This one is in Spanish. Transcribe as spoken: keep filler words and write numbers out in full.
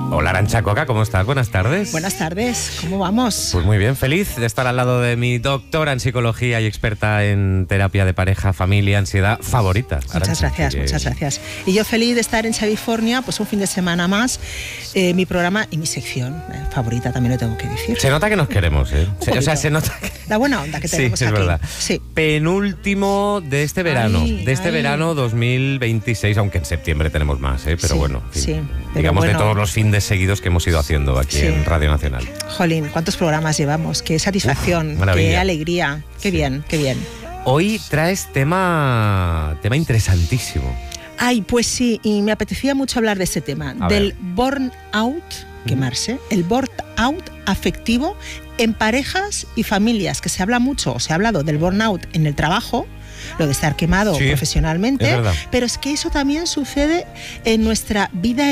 Hola, Arantxa Coca, ¿cómo estás? Buenas tardes. Buenas tardes, ¿cómo vamos? Pues muy bien, feliz de estar al lado de mi doctora en psicología y experta en terapia de pareja, familia, ansiedad favorita. Muchas Arantxa, gracias, que... muchas gracias. Y yo feliz de estar en California, pues un fin de semana más, eh, mi programa y mi sección eh, favorita, también lo tengo que decir. Se nota que nos queremos, ¿eh? Se, o sea, se nota que... La buena onda que tenemos sí, es aquí. Verdad. Sí. Penúltimo de este verano, ay, de este ay. verano dos mil veintiséis, aunque en septiembre tenemos más, ¿eh? Pero sí, bueno, en fin, sí, pero digamos bueno. de todos los fines seguidos que hemos ido haciendo aquí Sí. en Radio Nacional. Jolín, ¿cuántos programas llevamos? Qué satisfacción, Uf, maravilla. qué alegría, qué Sí. bien, qué bien. Hoy traes tema, tema interesantísimo. Ay, pues sí, y me apetecía mucho hablar de ese tema, A del ver. burnout, quemarse, el burnout afectivo en parejas y familias, que se habla mucho, o se ha hablado del burnout en el trabajo, lo de estar quemado Sí, profesionalmente, es verdad. pero es que eso también sucede en nuestra vida